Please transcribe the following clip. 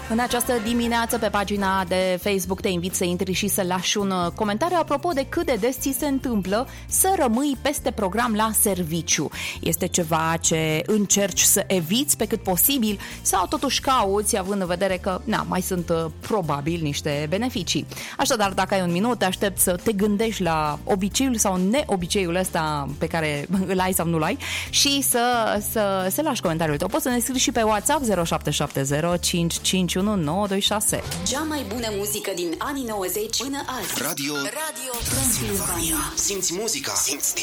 În această dimineață pe pagina de Facebook te invit să intri și să lași un comentariu apropo de cât de des ți se întâmplă să rămâi peste program la serviciu. Este ceva ce încerci să eviți pe cât posibil sau totuși cauți, având în vedere că mai sunt probabil niște beneficii. Așadar, dacă ai un minut, te aștept să te gândești la obiceiul sau neobiceiul ăsta pe care îl ai sau nu-l ai și să lași comentariul tău. Poți să ne scrii și pe WhatsApp 0770 551 926. Cea mai bună muzică din anii 90 până azi. Radio Transilvania. Simți muzica. Simți